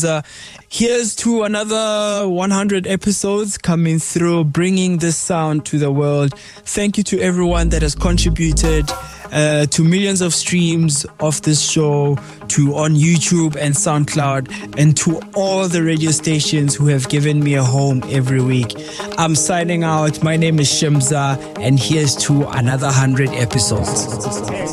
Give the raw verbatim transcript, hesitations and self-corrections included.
Shimza. Here's to another one hundred episodes coming through, bringing this sound to the world. Thank you to everyone that has contributed uh, to millions of streams of this show, to on YouTube and SoundCloud, and to all the radio stations who have given me a home every week. I'm signing out. My name is Shimza, and here's to another one hundred episodes.